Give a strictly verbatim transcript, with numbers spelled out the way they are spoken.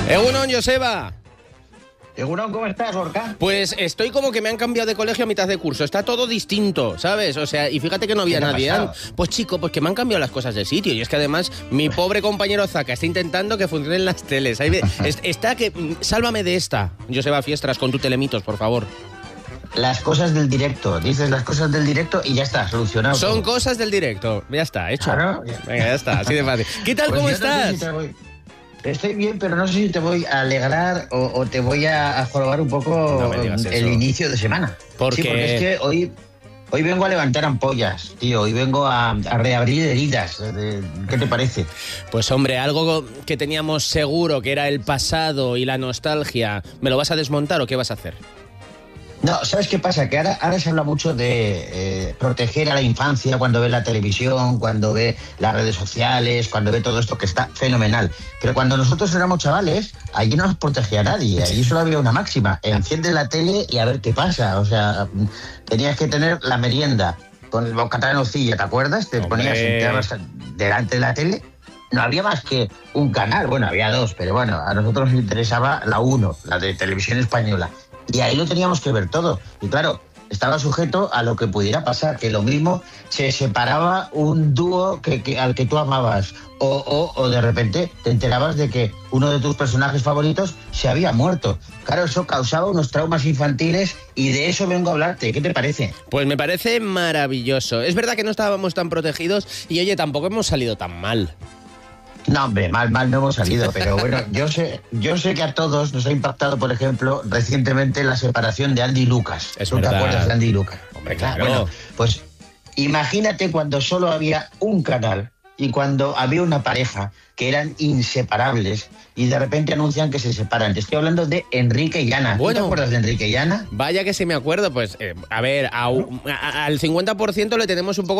Egunon, Joseba. Egunon, ¿cómo estás, Gorka? Pues estoy como que me han cambiado de colegio a mitad de curso. Está todo distinto, ¿sabes? O sea, y fíjate que no había nadie. ¿eh? Pues chico, pues que me han cambiado las cosas de sitio. Y es que además mi pobre compañero Zaka está intentando que funcionen las teles. Ahí ve, está que... Sálvame de esta, Joseba Fiestras, con tu Telemitos, por favor. Las cosas del directo. Dices las cosas del directo y ya está, solucionado. Son cosas del directo. Ya está, hecho. Claro. Venga, ya está, así de fácil. ¿Qué tal, pues cómo no estás? Sé si te voy... Estoy bien, pero no sé si te voy a alegrar o, o te voy a, a jorobar un poco No me digas el eso. inicio de semana. ¿Por sí, qué? Porque es que hoy... Hoy vengo a levantar ampollas, tío. Hoy vengo a, a reabrir heridas. ¿Qué te parece? Pues hombre, algo que teníamos seguro que era el pasado y la nostalgia, ¿me lo vas a desmontar o qué vas a hacer? No, ¿sabes qué pasa? Que ahora, ahora se habla mucho de eh, proteger a la infancia cuando ve la televisión, cuando ve las redes sociales, cuando ve todo esto, que está fenomenal. Pero cuando nosotros éramos chavales, allí no nos protegía nadie. Allí solo había una máxima: enciende la tele y a ver qué pasa. O sea, tenías que tener la merienda con el bocata de nocilla, ¿te acuerdas? Te Hombre. ponías enterras delante de la tele. No había más que un canal. Bueno, había dos, pero bueno, a nosotros nos interesaba la uno, la de Televisión Española. Y ahí lo teníamos que ver todo. Y claro, estaba sujeto a lo que pudiera pasar, que lo mismo se separaba un dúo que, que, al que tú amabas. O, o, o de repente te enterabas de que uno de tus personajes favoritos se había muerto. Claro, eso causaba unos traumas infantiles y de eso vengo a hablarte. ¿Qué te parece? Pues me parece maravilloso. Es verdad que no estábamos tan protegidos y, oye, tampoco hemos salido tan mal. No, hombre, mal, mal no hemos salido, pero bueno, yo sé, yo sé que a todos nos ha impactado, por ejemplo, recientemente la separación de Andy y Lucas. Es ¿Tú te verdad. acuerdas de Andy y Lucas? Hombre, claro. Bueno, pues imagínate cuando solo había un canal y cuando había una pareja que eran inseparables y de repente anuncian que se separan. Te estoy hablando de Enrique y Ana. Bueno. ¿Tú te acuerdas de Enrique y Ana? Vaya que sí me acuerdo, pues, eh, a ver, a, a, al cincuenta por ciento le tenemos un poco